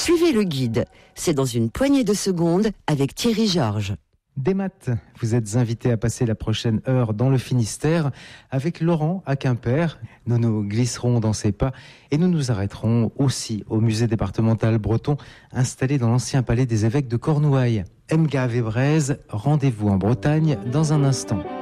Suivez le guide. C'est dans une poignée de secondes avec Thierry Georges. Des maths, vous êtes invité à passer la prochaine heure dans le Finistère avec Laurent à Quimper. Nous nous glisserons dans ses pas et nous nous arrêterons aussi au musée départemental breton installé dans l'ancien palais des évêques de Cornouailles. Emgave et Braise, rendez-vous en Bretagne dans un instant.